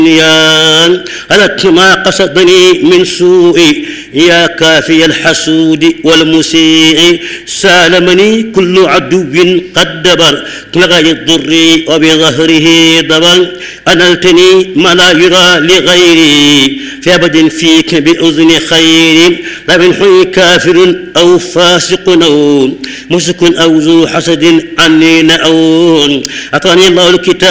الدنيا أردت ما قصدني من سوء يا كافي الحسود والمسيء سالمني كل عدو قد دبر لغاية ضري وبظهره دبر أنلتني ما لا يرى لغيري في أبد فيك بأذن خير لا من حي كافر أو فاسق أو مسك أو ذو حسد عني نأون أعطاني الله الكتاب